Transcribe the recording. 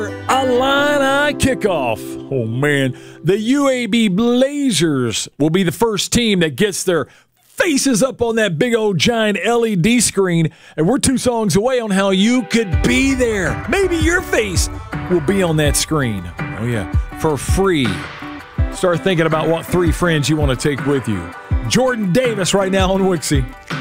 Illini kickoff. Oh, man. The UAB Blazers will be the first team that gets their faces up on that big old giant LED screen, and we're 2 songs away on how you could be there. Maybe your face will be on that screen. Oh, yeah, for free. Start thinking about what 3 friends you want to take with you. Jordan Davis right now on Wixie.